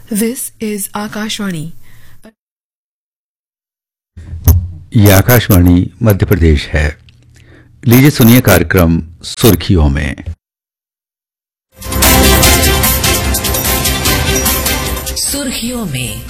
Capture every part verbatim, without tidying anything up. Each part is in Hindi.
This is Akashvani. ये आकाशवाणी मध्य प्रदेश है। लीजिए सुनिए कार्यक्रम सुर्खियों में। सुर्खियों में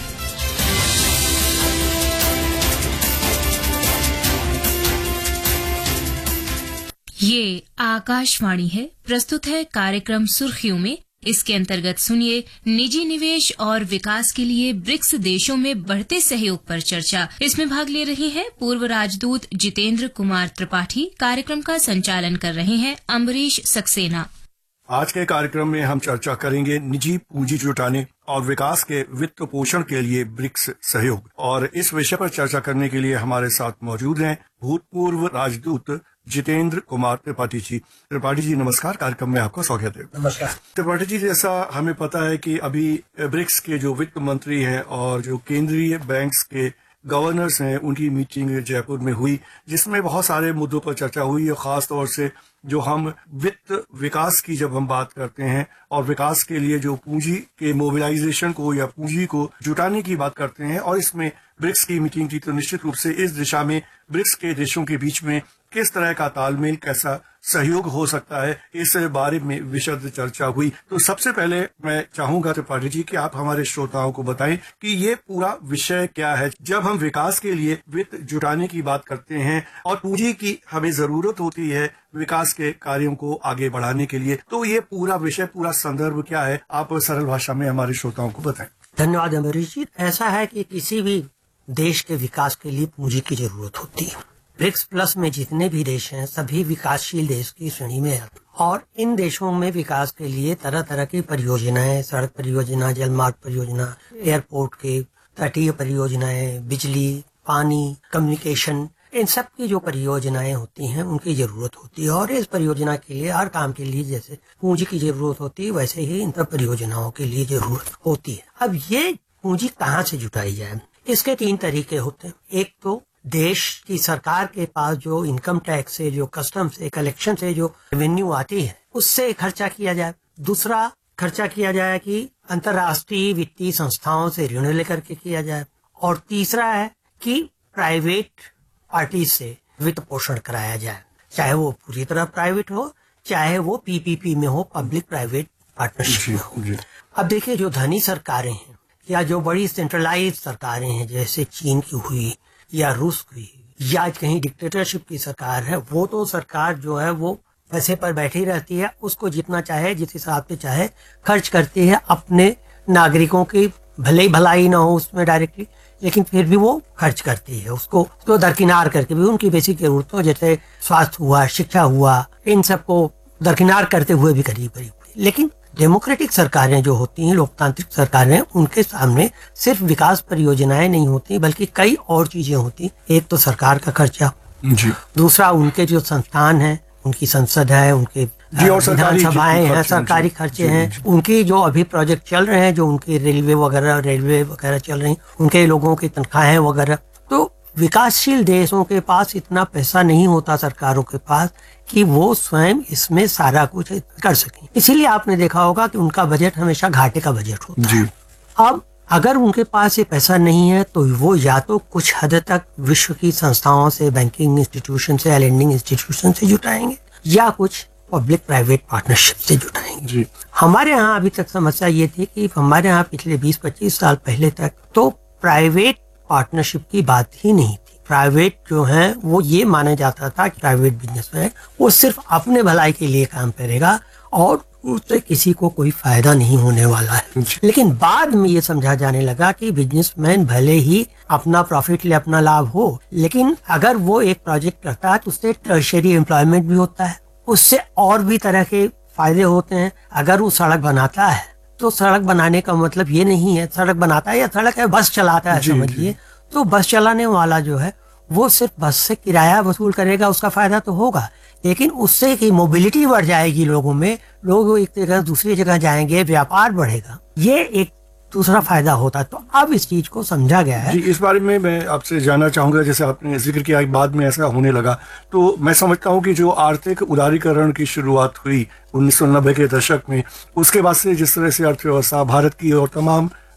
ये आकाशवाणी है। प्रस्तुत है कार्यक्रम सुर्खियों में। इसके अंतर्गत सुनिए निजी निवेश और विकास के लिए ब्रिक्स देशों में बढ़ते सहयोग पर चर्चा। इसमें भाग ले रहे हैं पूर्व राजदूत जितेंद्र कुमार त्रिपाठी। कार्यक्रम का संचालन कर रहे हैं अम्बरीश सक्सेना। आज के कार्यक्रम में हम चर्चा करेंगे निजी पूंजी जुटाने और विकास के वित्त पोषण के लिए ब्रिक्स सहयोग। और इस विषय पर चर्चा करने के लिए हमारे साथ मौजूद हैं भूतपूर्व राजदूत जितेंद्र कुमार त्रिपाठी जी। त्रिपाठी जी नमस्कार, कार्यक्रम में आपका स्वागत है। नमस्कार त्रिपाठी जी, जैसा हमें पता है कि अभी ब्रिक्स के जो वित्त मंत्री हैं और जो केंद्रीय बैंक्स के गवर्नर्स हैं उनकी मीटिंग जयपुर में हुई, जिसमें बहुत सारे मुद्दों पर चर्चा हुई। और खास तौर से जो हम वित्त विकास की जब हम बात करते हैं और विकास के लिए जो पूंजी के मोबिलाइजेशन को या पूंजी को जुटाने की बात करते हैं, और इसमें ब्रिक्स की मीटिंग थी, तो निश्चित रूप से इस दिशा में ब्रिक्स के देशों के बीच में किस तरह का तालमेल, कैसा सहयोग हो सकता है, इस बारे में विशद चर्चा हुई। तो सबसे पहले मैं चाहूंगा त्रिपाठी जी कि आप हमारे श्रोताओं को बताएं कि ये पूरा विषय क्या है। जब हम विकास के लिए वित्त जुटाने की बात करते हैं और पूंजी की हमें जरूरत होती है विकास के कार्यों को आगे बढ़ाने के लिए, तो ये पूरा विषय, पूरा संदर्भ क्या है, आप सरल भाषा में हमारे श्रोताओं को बताएं। धन्यवाद अमरीश जी। ऐसा है कि किसी भी देश के विकास के लिए पूंजी की जरूरत होती है। ब्रिक्स प्लस में जितने भी देश हैं सभी विकासशील देश की श्रेणी में आते हैं, और इन देशों में विकास के लिए तरह तरह की परियोजनाएं, सड़क परियोजना, जलमार्ग परियोजना, एयरपोर्ट के तटीय परियोजनाएं, बिजली, पानी, कम्युनिकेशन, इन सब की जो परियोजनाएं होती हैं उनकी जरूरत होती है। और इस परियोजना के लिए, हर काम के लिए जैसे पूंजी की जरूरत होती है, वैसे ही इन सब परियोजनाओं के लिए जरूरत होती है। अब ये पूंजी कहाँ से जुटाई जाए, इसके तीन तरीके होते हैं। एक तो देश की सरकार के पास जो इनकम टैक्स से, जो कस्टम से, कलेक्शन से जो रेवेन्यू आती है, उससे खर्चा किया जाए। दूसरा खर्चा किया जाए कि अंतर्राष्ट्रीय वित्तीय संस्थाओं से ऋण लेकर के किया जाए। और तीसरा है कि प्राइवेट पार्टी से वित्त पोषण कराया जाए, चाहे वो पूरी तरह प्राइवेट हो, चाहे वो पीपीपी में हो, पब्लिक प्राइवेट पार्टनरशिप में हो। अब देखिए, जो धनी सरकारें हैं या जो बड़ी सेंट्रलाइज सरकारें हैं, जैसे चीन की हुई या रूस की या कहीं डिक्टेटरशिप की सरकार है, वो तो सरकार जो है वो पैसे पर बैठी रहती है, उसको जितना चाहे, जिस हिसाब से चाहे खर्च करती है अपने नागरिकों की, भले ही भलाई ना हो उसमें डायरेक्टली, लेकिन फिर भी वो खर्च करती है उसको तो दरकिनार करके भी उनकी बेसिक जरूरतों जैसे स्वास्थ्य हुआ, शिक्षा हुआ, इन सबको दरकिनार करते हुए भी करीब करीब। लेकिन डेमोक्रेटिक सरकारें जो होती हैं, लोकतांत्रिक सरकारें, उनके सामने सिर्फ विकास परियोजनाएं नहीं होती बल्कि कई और चीजें होती। एक तो सरकार का खर्चा जी, दूसरा उनके जो संस्थान हैं, उनकी संसद है, उनके विधानसभाएं हैं, सरकारी खर्चे हैं, उनकी जो अभी प्रोजेक्ट चल रहे हैं, जो उनके रेलवे वगैरह रेलवे वगैरह चल रही, उनके लोगों की तनख्वाहें वगैरह। तो विकासशील देशों के पास इतना पैसा नहीं होता, सरकारों के पास, कि वो स्वयं इसमें सारा कुछ कर सकें। इसीलिए आपने देखा होगा कि उनका बजट हमेशा घाटे का बजट होता जी। है। अब अगर उनके पास ये पैसा नहीं है तो वो या तो कुछ हद तक विश्व की संस्थाओं से, बैंकिंग इंस्टीट्यूशन से या लेंडिंग इंस्टीट्यूशन से जुटाएंगे, या कुछ पब्लिक प्राइवेट पार्टनरशिप से जुटाएंगे जी। हमारे यहाँ अभी तक समस्या ये थी कि हमारे यहाँ पिछले बीस पच्चीस साल पहले तक तो प्राइवेट पार्टनरशिप की बात ही नहीं थी। प्राइवेट जो है वो ये माना जाता था कि प्राइवेट बिजनेसमैन वो सिर्फ अपने भलाई के लिए काम करेगा और उससे किसी को कोई फायदा नहीं होने वाला है। लेकिन बाद में ये समझा जाने लगा कि बिजनेसमैन भले ही अपना प्रॉफिट ले, अपना लाभ हो, लेकिन अगर वो एक प्रोजेक्ट करता है तो उससे टर्शियरी एम्प्लॉयमेंट भी होता है, उससे और भी तरह के फायदे होते हैं। अगर वो सड़क बनाता है तो सड़क बनाने का मतलब ये नहीं है सड़क बनाता है या सड़क है बस चलाता है, समझिए, तो बस चलाने वाला जो है वो सिर्फ बस से किराया वसूल करेगा, उसका फायदा तो होगा, लेकिन उससे की मोबिलिटी बढ़ जाएगी लोगों में, लोग एक जगह दूसरी जगह जाएंगे, व्यापार बढ़ेगा, ये एक दूसरा फायदा होता है। तो अब इस चीज को समझा गया है जी। इस बारे में मैं आपसे जानना चाहूंगा, जैसे आपने जिक्र किया बाद में ऐसा होने लगा, तो मैं समझता हूँ कि जो आर्थिक उदारीकरण की शुरुआत हुई उन्नीस सौ नब्बे के दशक में, उसके बाद से जिस तरह से अर्थव्यवस्था भारत की और तमाम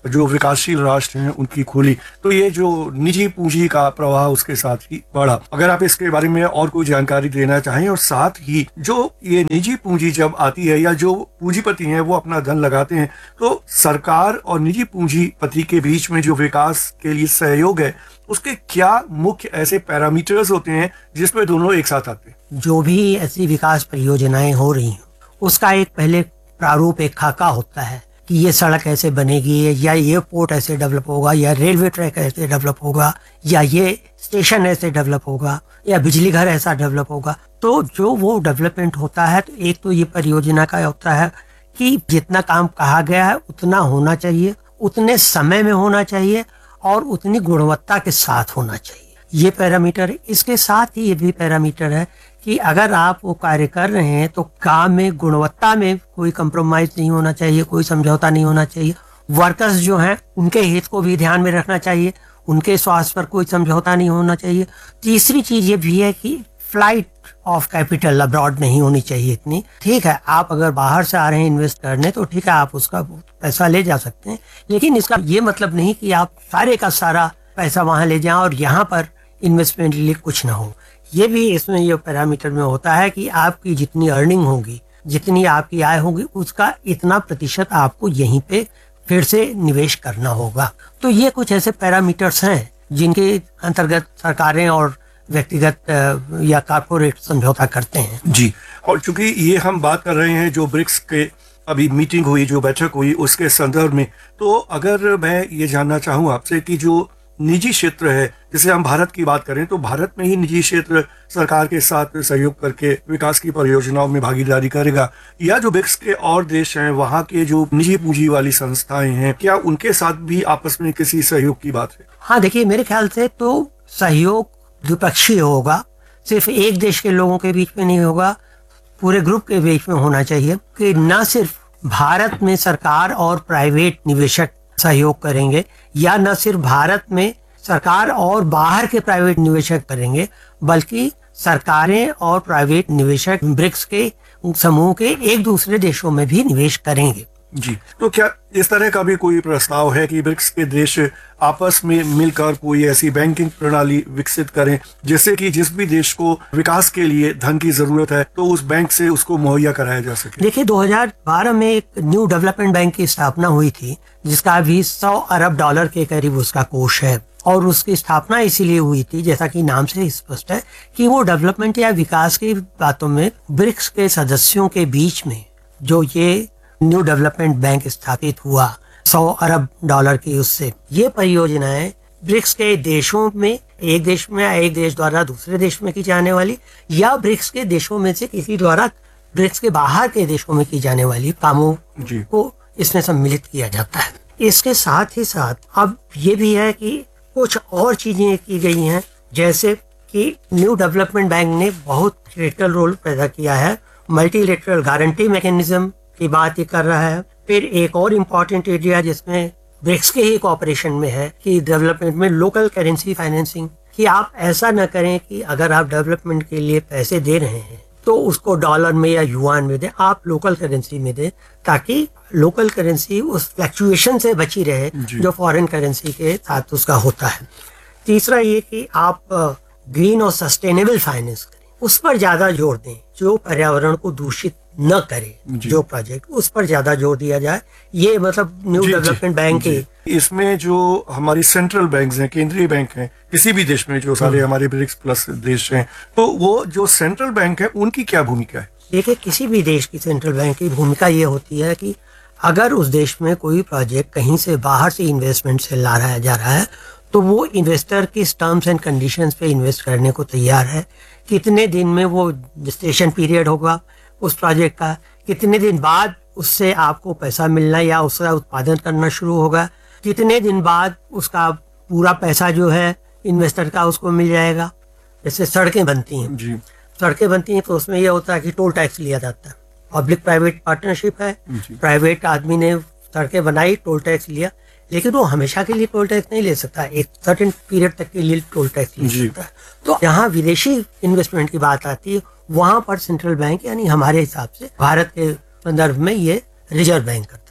जो विकासशील राष्ट्र हैं उनकी खोली, तो ये जो निजी पूंजी का प्रवाह उसके साथ ही बढ़ा। अगर आप इसके बारे में और कोई जानकारी देना चाहें, और साथ ही जो ये निजी पूंजी जब आती है या जो पूंजीपति हैं वो अपना धन लगाते हैं, तो सरकार और निजी पूंजीपति के बीच में जो विकास के लिए सहयोग है उसके क्या मुख्य ऐसे पैरामीटर्स होते हैं जिसमें दोनों एक साथ आते हैं? जो भी ऐसी विकास परियोजनाएं हो रही हैं उसका एक पहले प्रारूप, एक खाका होता है कि ये सड़क ऐसे बनेगी, या ये पोर्ट ऐसे डेवलप होगा, या रेलवे ट्रैक ऐसे डेवलप होगा, या ये स्टेशन ऐसे डेवलप होगा, या बिजली घर ऐसा डेवलप होगा। तो जो वो डेवलपमेंट होता है, तो एक तो ये परियोजना का होता है कि जितना काम कहा गया है उतना होना चाहिए, उतने समय में होना चाहिए और उतनी गुणवत्ता के साथ होना चाहिए। ये पैरामीटर है। इसके साथ ही ये भी पैरामीटर है कि अगर आप वो कार्य कर रहे हैं तो काम में, गुणवत्ता में कोई कंप्रोमाइज नहीं होना चाहिए, कोई समझौता नहीं होना चाहिए। वर्कर्स जो हैं उनके हित को भी ध्यान में रखना चाहिए, उनके स्वास्थ्य पर कोई समझौता नहीं होना चाहिए। तीसरी चीज ये भी है कि फ्लाइट ऑफ कैपिटल अब्रॉड नहीं होनी चाहिए इतनी। ठीक है, आप अगर बाहर से आ रहे हैं इन्वेस्ट करने तो ठीक है, आप उसका पैसा ले जा सकते हैं, लेकिन इसका ये मतलब नहीं कि आप सारे का सारा पैसा वहां ले जाएं और यहाँ पर इन्वेस्टमेंट के लिए कुछ ना हो। ये भी इसमें ये पैरामीटर में होता है कि आपकी जितनी अर्निंग होगी, जितनी आपकी आय होगी, उसका इतना प्रतिशत आपको यहीं पे फिर से निवेश करना होगा। तो ये कुछ ऐसे पैरामीटर्स हैं जिनके अंतर्गत सरकारें और व्यक्तिगत या कारपोरेट समझौता करते हैं। जी, और चूंकि ये हम बात कर रहे हैं जो ब्रिक्स के अभी मीटिंग हुई, जो बैठक हुई उसके संदर्भ में, तो अगर मैं ये जानना चाहूँ आपसे कि जो निजी क्षेत्र है, जैसे हम भारत की बात करें तो भारत में ही निजी क्षेत्र सरकार के साथ सहयोग करके विकास की परियोजनाओं में भागीदारी करेगा, या जो ब्रिक्स के और देश हैं वहाँ के जो निजी पूंजी वाली संस्थाएं हैं, क्या उनके साथ भी आपस में किसी सहयोग की बात है? हाँ, देखिए, मेरे ख्याल से तो सहयोग द्विपक्षीय होगा, सिर्फ एक देश के लोगों के बीच में नहीं होगा, पूरे ग्रुप के बीच में होना चाहिए कि न सिर्फ भारत में सरकार और प्राइवेट निवेशक सहयोग करेंगे, या न सिर्फ भारत में सरकार और बाहर के प्राइवेट निवेशक करेंगे, बल्कि सरकारें और प्राइवेट निवेशक ब्रिक्स के समूह के एक दूसरे देशों में भी निवेश करेंगे। जी, तो क्या इस तरह का भी कोई प्रस्ताव है कि ब्रिक्स के देश आपस में मिलकर कोई ऐसी बैंकिंग प्रणाली विकसित करें जिससे कि जिस भी देश को विकास के लिए धन की जरूरत है तो उस बैंक से उसको मुहैया कराया जा सके? देखिए, दो हज़ार बारह में एक न्यू डेवलपमेंट बैंक की स्थापना हुई थी जिसका अभी सौ अरब डॉलर के करीब उसका कोष है, और उसकी स्थापना इसीलिए हुई थी, जैसा कि नाम से स्पष्ट है, कि वो डेवलपमेंट या विकास की बातों में ब्रिक्स के सदस्यों के बीच में जो ये न्यू डेवलपमेंट बैंक स्थापित हुआ सौ अरब डॉलर की, उससे ये परियोजनाएं ब्रिक्स के देशों में, एक देश में एक देश द्वारा दूसरे देश में की जाने वाली, या ब्रिक्स के देशों में से किसी द्वारा ब्रिक्स के बाहर के देशों में की जाने वाली कामों को इसमें सम्मिलित किया जाता है। इसके साथ ही साथ अब ये भी है कि कुछ और चीजें की गई हैं, जैसे कि न्यू डेवलपमेंट बैंक ने बहुत क्रिटिकल रोल पैदा किया है, मल्टीलेटरल गारंटी मैकेनिज्म की बात ही कर रहा है। फिर एक और इम्पोर्टेंट एरिया जिसमें ब्रिक्स के ही कॉपरेशन में है कि डेवलपमेंट में लोकल करेंसी फाइनेंसिंग, कि आप ऐसा न करें कि अगर आप डेवलपमेंट के लिए पैसे दे रहे हैं तो उसको डॉलर में या युआन में दें, आप लोकल करेंसी में दें, ताकि लोकल करेंसी उस फ्लक्चुएशन से बची रहे जो फॉरेन करेंसी के साथ उसका होता है। तीसरा ये कि आप ग्रीन और सस्टेनेबल फाइनेंस करें, उस पर ज्यादा जोर दें, जो पर्यावरण को दूषित न करे, जो प्रोजेक्ट उस पर ज्यादा जोर दिया जाए। ये मतलब न्यू डेवलपमेंट बैंक के इसमें जो हमारी सेंट्रल बैंक्स हैं, केंद्रीय बैंक हैं किसी भी देश में, जो सारे हमारे ब्रिक्स प्लस देश हैं, तो वो जो सेंट्रल बैंक है उनकी क्या भूमिका है? देखिए, किसी भी देश की सेंट्रल बैंक की भूमिका ये होती है कि अगर उस देश में कोई प्रोजेक्ट कहीं से बाहर से इन्वेस्टमेंट से ला रहा जा रहा है तो वो इन्वेस्टर की टर्म्स एंड कंडीशंस पे इन्वेस्ट करने को तैयार है, कितने दिन में वो जेस्टेशन पीरियड होगा उस प्रोजेक्ट का, कितने दिन बाद उससे आपको पैसा मिलना या उसका उत्पादन करना शुरू होगा, कितने दिन बाद उसका पूरा पैसा जो है इन्वेस्टर का उसको मिल जाएगा। जैसे सड़कें बनती हैं जी, सड़कें बनती हैं तो उसमें यह होता है कि टोल टैक्स लिया जाता है, पब्लिक प्राइवेट पार्टनरशिप है, प्राइवेट आदमी ने सड़कें बनाई, टोल टैक्स लिया, लेकिन वो हमेशा के लिए टोल टैक्स नहीं ले सकता, एक सर्टेन पीरियड तक के लिए टोल टैक्स ले सकता है। तो यहाँ विदेशी इन्वेस्टमेंट की बात आती है, वहां पर सेंट्रल बैंक यानी हमारे हिसाब से भारत के संदर्भ में ये रिजर्व बैंक करता है।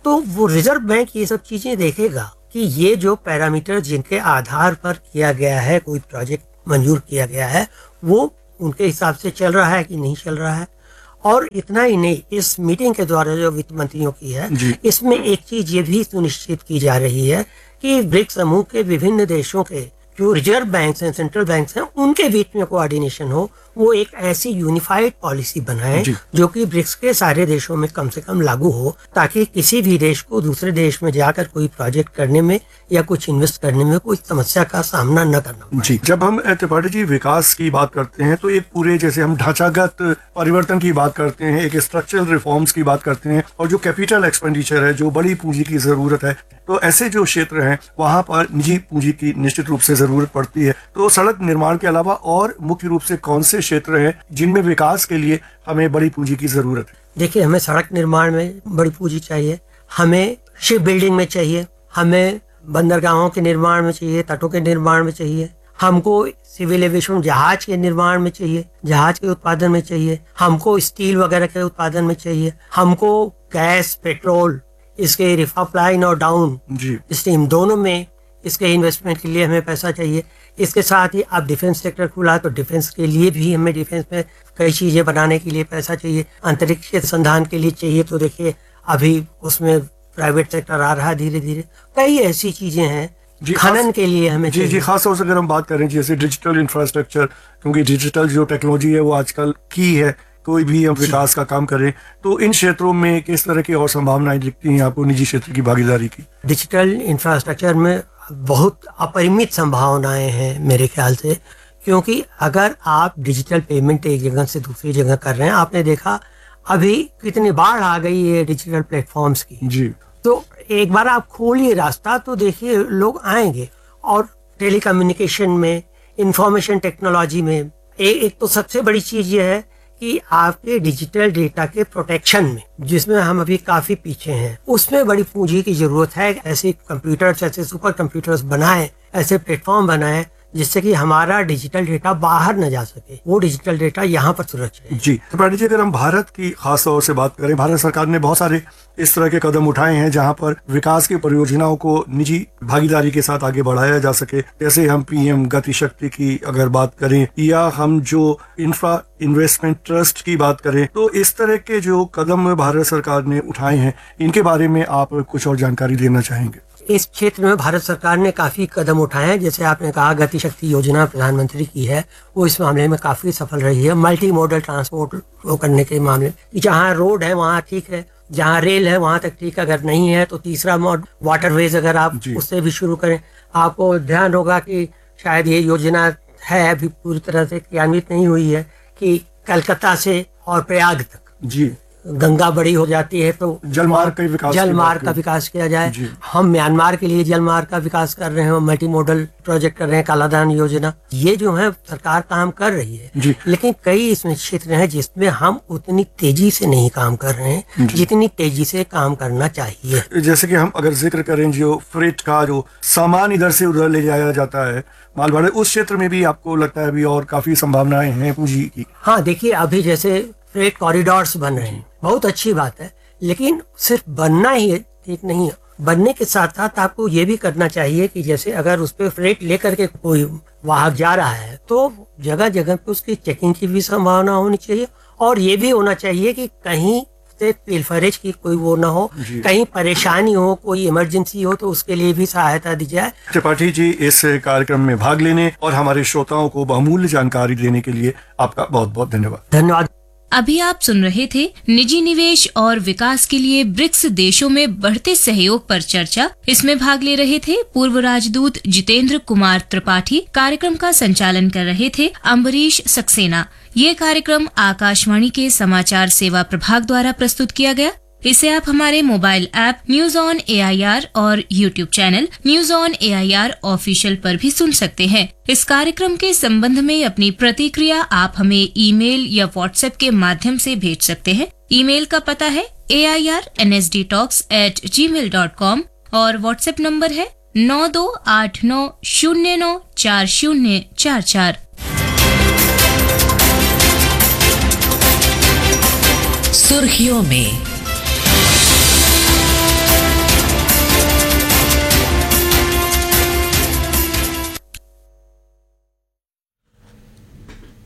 तो वो रिजर्व बैंक ये सब चीजें देखेगा कि ये जो पैरामीटर जिनके आधार पर किया गया है, कोई प्रोजेक्ट मंजूर किया गया है, वो उनके हिसाब से चल रहा है कि नहीं चल रहा है। और इतना ही नहीं, इस मीटिंग के द्वारा जो वित्त मंत्रियों की है, इसमें एक चीज ये भी सुनिश्चित की जा रही है कि ब्रिक्स समूह के विभिन्न देशों के जो रिजर्व बैंक हैं, सेंट्रल बैंक हैं, उनके बीच में कोऑर्डिनेशन हो, वो एक ऐसी यूनिफाइड पॉलिसी बनाए जो कि ब्रिक्स के सारे देशों में कम से कम लागू हो, ताकि किसी भी देश को दूसरे देश में जाकर कोई प्रोजेक्ट करने में या कुछ इन्वेस्ट करने में कोई समस्या का सामना न करना पड़े। जी, जब हम त्रिपाठी जी विकास की बात करते हैं तो एक पूरे, जैसे हम ढांचागत परिवर्तन की बात करते हैं, एक स्ट्रक्चरल रिफॉर्म्स की बात करते हैं, और जो कैपिटल एक्सपेंडिचर है, जो बड़ी पूंजी की जरूरत है, तो ऐसे जो क्षेत्र हैं वहां पर निजी पूंजी की निश्चित रूप से जरूरत पड़ती है। तो सड़क निर्माण के अलावा और मुख्य रूप से कौन से क्षेत्र हैं जिनमें विकास के लिए हमें बड़ी पूंजी की जरूरत है? देखिए, हमें सड़क निर्माण में बड़ी पूंजी चाहिए, हमें शिप बिल्डिंग में चाहिए, हमें बंदरगाहों के निर्माण में चाहिए, तटों के निर्माण में चाहिए, हमको सिविल एविएशन जहाज के निर्माण में चाहिए, जहाज के उत्पादन में चाहिए, हमको स्टील वगैरह के उत्पादन में चाहिए, हमको गैस, पेट्रोल, इसके रिफाइन और डाउन स्ट्रीम दोनों में इसके इन्वेस्टमेंट के लिए हमें पैसा चाहिए। इसके साथ ही अब डिफेंस सेक्टर खुला, तो डिफेंस के लिए भी हमें डिफेंस में कई चीजें बनाने के लिए पैसा चाहिए, अंतरिक्ष के संधान के लिए चाहिए। तो देखिए, अभी उसमें प्राइवेट सेक्टर आ रहा है धीरे धीरे। कई ऐसी चीजें हैं खनन के लिए हमें जी जी खास तौर से अगर हम बात करें जैसे डिजिटल इंफ्रास्ट्रक्चर, क्योंकि डिजिटल जो टेक्नोलॉजी है वो आजकल की है, कोई भी हम विकास का काम करें, तो इन क्षेत्रों में किस तरह की और संभावनाएं दिखती हैं आपको निजी क्षेत्र की भागीदारी की? डिजिटल इंफ्रास्ट्रक्चर में बहुत अपरिमित संभावनाएं हैं मेरे ख्याल से, क्योंकि अगर आप डिजिटल पेमेंट एक जगह से दूसरी जगह कर रहे हैं, आपने देखा अभी कितनी बाढ़ आ गई है डिजिटल प्लेटफॉर्म्स की जी, तो एक बार आप खोलिए रास्ता तो देखिए लोग आएंगे। और टेलीकम्युनिकेशन में, इंफॉर्मेशन टेक्नोलॉजी में ए, एक तो सबसे बड़ी चीज ये है कि आपके डिजिटल डेटा के प्रोटेक्शन में, जिसमें हम अभी काफी पीछे हैं, उसमें बड़ी पूंजी की जरूरत है। ऐसे कंप्यूटर्स, ऐसे सुपर कंप्यूटर्स बनाए, ऐसे प्लेटफॉर्म बनाए जिससे कि हमारा डिजिटल डेटा बाहर न जा सके, वो डिजिटल डेटा यहाँ पर सुरक्षित है। जी, तो जी अगर हम भारत की खास तौर से बात करें, भारत सरकार ने बहुत सारे इस तरह के कदम उठाए हैं जहां पर विकास की परियोजनाओं को निजी भागीदारी के साथ आगे बढ़ाया जा सके। जैसे हम पीएम गति शक्ति की अगर बात करें, या हम जो इंफ्रा इन्वेस्टमेंट ट्रस्ट की बात करें, तो इस तरह के जो कदम भारत सरकार ने उठाए हैं, इनके बारे में आप कुछ और जानकारी देना चाहेंगे? इस क्षेत्र में भारत सरकार ने काफी कदम उठाए हैं। जैसे आपने कहा, गति शक्ति योजना प्रधानमंत्री की है, वो इस मामले में काफी सफल रही है। मल्टी मॉडल ट्रांसपोर्ट करने के मामले, जहाँ रोड है वहाँ ठीक है, जहाँ रेल है वहाँ तक ठीक, अगर नहीं है तो तीसरा मोड वाटरवेज अगर आप उससे भी शुरू करें। आपको ध्यान होगा कि शायद ये योजना है अभी पूरी तरह से क्रियान्वित नहीं हुई है कि कलकत्ता से और प्रयाग तक जी गंगा बड़ी हो जाती है तो जलमार्ग का विकास जलमार्ग का विकास किया जाए। हम म्यांमार के लिए जलमार्ग का विकास कर रहे हैं, मल्टी मॉडल प्रोजेक्ट कर रहे हैं, कालाधान योजना, ये जो है सरकार काम कर रही है। लेकिन कई इसमें क्षेत्र हैं जिसमें हम उतनी तेजी से नहीं काम कर रहे हैं जितनी तेजी से काम करना चाहिए। जैसे कि हम अगर जिक्र करें जो फ्रेट का जो सामान इधर से उधर ले जाया जाता है, माल भाड़े, उस क्षेत्र में भी आपको लगता है अभी और काफी संभावनाएं हैं पूंजी की? हाँ, देखिए अभी जैसे फ्रेट कॉरिडोर्स बन रहे हैं, बहुत अच्छी बात है, लेकिन सिर्फ बनना ही ठीक नहीं है। बनने के साथ साथ आपको ये भी करना चाहिए कि जैसे अगर उस पर फ्रेट लेकर के कोई वाहक जा रहा है तो जगह जगह पे उसकी चेकिंग की भी संभावना होनी चाहिए, और ये भी होना चाहिए कि कहीं से पिलफरेज की कोई वो ना हो, कहीं परेशानी हो, कोई इमरजेंसी हो तो उसके लिए भी सहायता दी जाए। त्रिपाठी जी, इस कार्यक्रम में भाग लेने और हमारे श्रोताओं को बहुमूल्य जानकारी देने के लिए आपका बहुत बहुत धन्यवाद। धन्यवाद। अभी आप सुन रहे थे निजी निवेश और विकास के लिए ब्रिक्स देशों में बढ़ते सहयोग पर चर्चा। इसमें भाग ले रहे थे पूर्व राजदूत जितेंद्र कुमार त्रिपाठी। कार्यक्रम का संचालन कर रहे थे अम्बरीश सक्सेना। ये कार्यक्रम आकाशवाणी के समाचार सेवा प्रभाग द्वारा प्रस्तुत किया गया। इसे आप हमारे mobile app news on A I R और YouTube channel news on A I R official पर भी सुन सकते हैं। इस कार्यक्रम के संबंध में अपनी प्रतिक्रिया आप हमें ईमेल या व्हाट्सएप के माध्यम से भेज सकते हैं। ईमेल का पता है ए I R N S D talks eight ji mail dot com और व्हाट्सएप नंबर है नौ दो आठ नौ शून्य नौ चार शून्य चार चार। सुर्खियों में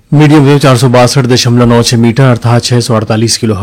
मीडियम वेव चार सौ बासठ दशमलव नौ छह मीटर अर्थात छह सौ अड़तालीस किलो